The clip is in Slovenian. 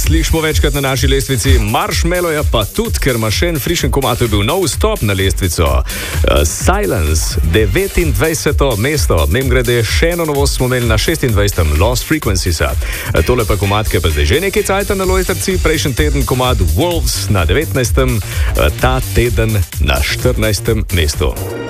slišimo večkrat na naši lestvici, Marshmallow je pa tudi, ker ima še en frišen komad, to je bil nov stop na lestvico. Silence, 29. mesto, mimogrede še eno novost smo imeli na 26. Lost Frequencies. Tole pa komad, ki je pa zdaj že nekaj cajta na lojtrci, prejšnji teden komad Wolves na 19. Ta teden na 14. mestu.